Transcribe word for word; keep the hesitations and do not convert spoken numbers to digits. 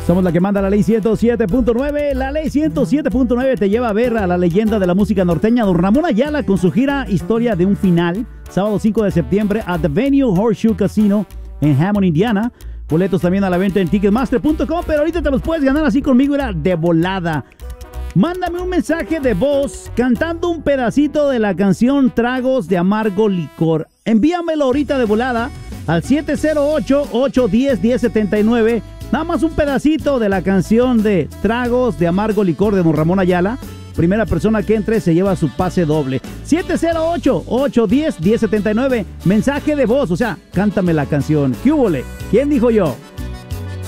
Somos la que manda la ley ciento siete punto nueve. La ley ciento siete punto nueve te lleva a ver a la leyenda de la música norteña, don Ramón Ayala, con su gira Historia de un Final, sábado cinco de septiembre a The Venue Horseshoe Casino en Hammond, Indiana. Boletos también a la venta en ticketmaster punto com, pero ahorita te los puedes ganar así conmigo, era de volada. Mándame un mensaje de voz cantando un pedacito de la canción Tragos de Amargo Licor. Envíamelo ahorita de volada al siete cero ocho, ocho uno cero, uno cero siete nueve. Nada más un pedacito de la canción de Tragos de Amargo Licor de don Ramón Ayala. Primera persona que entre se lleva su pase doble. siete cero ocho, ocho uno cero, uno cero siete nueve. Mensaje de voz, o sea, cántame la canción. ¿Qué húbole? ¿Quién dijo yo?